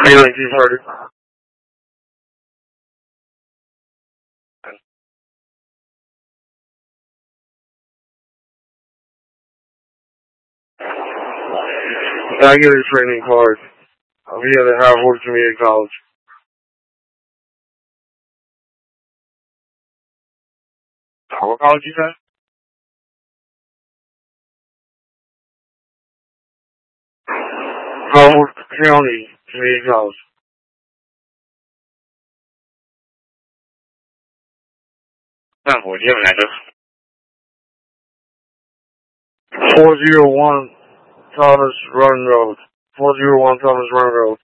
Feeling you've heard it. I get a training card via the Howard Community College. What college you said? Howard County Community College. What do you have an address? 401 Thomas Run Road. 401 Thomas Run Road.